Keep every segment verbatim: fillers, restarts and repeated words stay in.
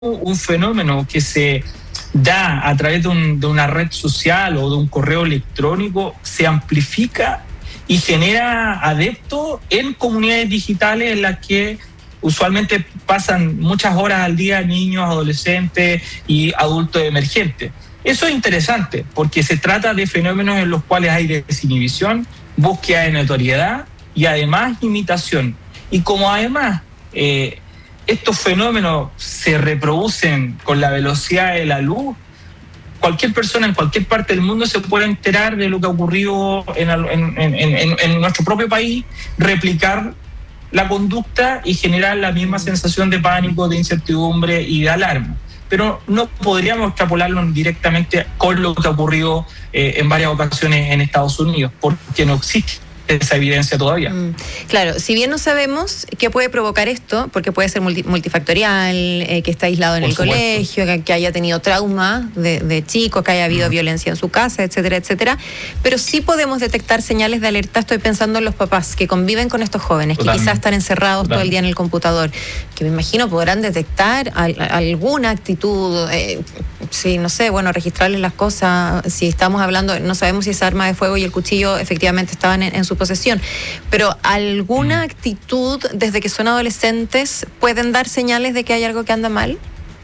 un fenómeno que se da a través de, un, de una red social o de un correo electrónico se amplifica y genera adeptos en comunidades digitales en las que usualmente pasan muchas horas al día niños, adolescentes y adultos emergentes. Eso es interesante porque se trata de fenómenos en los cuales hay desinhibición, búsqueda de notoriedad y además imitación. Y como además eh, estos fenómenos se reproducen con la velocidad de la luz, cualquier persona en cualquier parte del mundo se puede enterar de lo que ha ocurrido en, en, en, en, en nuestro propio país, replicar la conducta y generar la misma sensación de pánico, de incertidumbre y de alarma. Pero no podríamos extrapolarlo directamente con lo que ha ocurrido eh, en varias ocasiones en Estados Unidos, porque no existe esa evidencia todavía. Mm, claro, si bien no sabemos qué puede provocar esto, porque puede ser multi, multifactorial, eh, que está aislado en Por el supuesto. colegio, que, que haya tenido trauma de, de chico, que haya habido mm. violencia en su casa, etcétera, etcétera, pero sí podemos detectar señales de alerta. Estoy pensando en los papás que conviven con estos jóvenes, Totalmente. que quizás están encerrados Totalmente. todo el día en el computador, que me imagino podrán detectar al, alguna actitud, eh, sí, no sé, bueno, registrarles las cosas, si estamos hablando, no sabemos si esa arma de fuego y el cuchillo efectivamente estaban en, en su posesión, pero alguna mm. actitud desde que son adolescentes pueden dar señales de que hay algo que anda mal.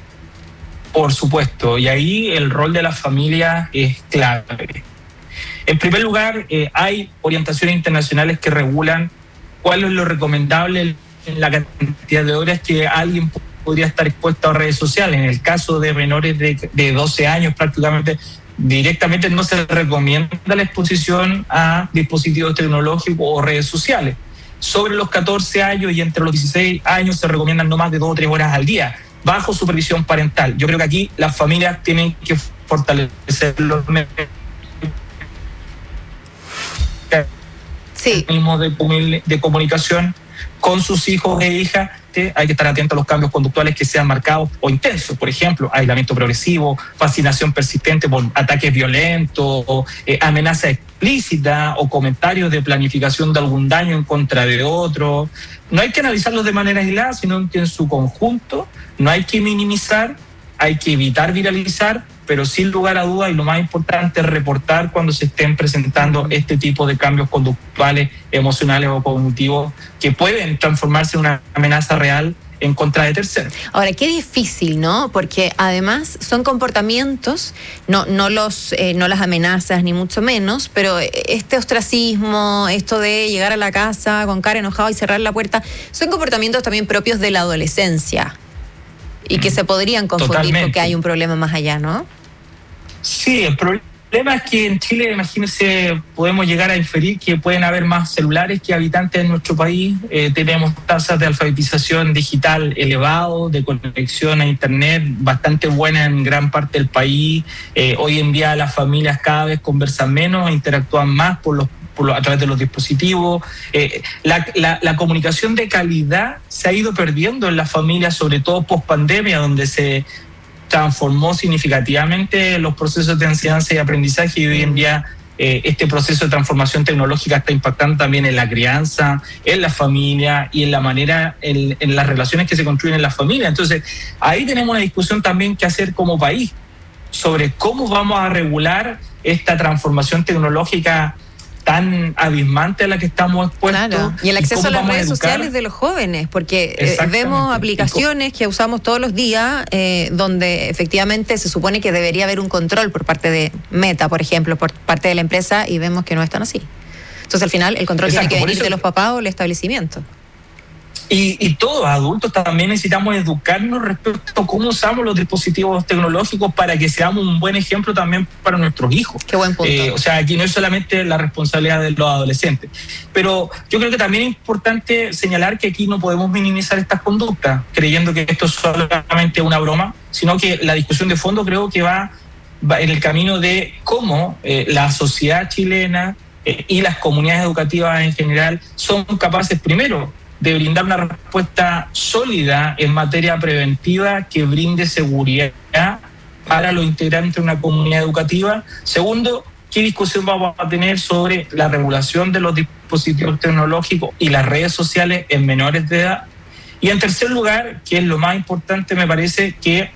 Por supuesto, y ahí el rol de la familia es clave. En primer lugar, eh, hay orientaciones internacionales que regulan cuál es lo recomendable en la cantidad de horas que alguien podría estar expuesto a redes sociales. En el caso de menores de, de doce años, prácticamente directamente no se recomienda la exposición a dispositivos tecnológicos o redes sociales. Sobre los catorce años y entre los dieciséis años se recomiendan no más de dos o tres horas al día, bajo supervisión parental. Yo creo que aquí las familias tienen que fortalecer los mecanismos sí. de, de comunicación con sus hijos e hijas. Hay que estar atento a los cambios conductuales que sean marcados o intensos, por ejemplo, aislamiento progresivo, fascinación persistente por ataques violentos, eh, amenaza explícita o comentarios de planificación de algún daño en contra de otro. No hay que analizarlos de manera aislada, sino que en su conjunto no hay que minimizar, hay que evitar viralizar, pero sin lugar a dudas, y lo más importante, reportar cuando se estén presentando este tipo de cambios conductuales, emocionales o cognitivos que pueden transformarse en una amenaza real en contra de terceros. Ahora, qué difícil, ¿no? Porque además son comportamientos, no, no, los, eh, no las amenazas ni mucho menos, pero este ostracismo, esto de llegar a la casa con cara enojada y cerrar la puerta, son comportamientos también propios de la adolescencia y que mm, se podrían confundir Totalmente. con que hay un problema más allá, ¿no? Sí, el problema es que en Chile, imagínense, podemos llegar a inferir que pueden haber más celulares que habitantes en nuestro país. Eh, tenemos tasas de alfabetización digital elevados, de conexión a internet bastante buena en gran parte del país. Eh, hoy en día las familias cada vez conversan menos, interactúan más por los Por lo, a través de los dispositivos. Eh, la, la, la comunicación de calidad se ha ido perdiendo en las familias, sobre todo post pandemia, donde se transformó significativamente los procesos de enseñanza y aprendizaje, y hoy en día eh, este proceso de transformación tecnológica está impactando también en la crianza, en la familia y en la manera, en, en las relaciones que se construyen en la familia. Entonces, ahí tenemos una discusión también que hacer como país sobre cómo vamos a regular esta transformación tecnológica tan abismante a la que estamos expuestos. Claro. Y el acceso a las redes sociales de los jóvenes, porque eh, vemos aplicaciones que usamos todos los días, eh, donde efectivamente se supone que debería haber un control por parte de Meta, por ejemplo, por parte de la empresa, y vemos que no es tan así. Entonces, al final, el control Exacto, tiene que venir de los papás o el establecimiento. Y, y todos adultos también necesitamos educarnos respecto a cómo usamos los dispositivos tecnológicos para que seamos un buen ejemplo también para nuestros hijos. Qué buen punto. Eh, o sea, aquí no es solamente la responsabilidad de los adolescentes. Pero yo creo que también es importante señalar que aquí no podemos minimizar estas conductas, creyendo que esto es solamente una broma, sino que la discusión de fondo creo que va, va en el camino de cómo eh, la sociedad chilena eh, y las comunidades educativas en general son capaces, primero, de brindar una respuesta sólida en materia preventiva que brinde seguridad para los integrantes de una comunidad educativa. Segundo, ¿qué discusión vamos a tener sobre la regulación de los dispositivos tecnológicos y las redes sociales en menores de edad? Y en tercer lugar, que es lo más importante, me parece que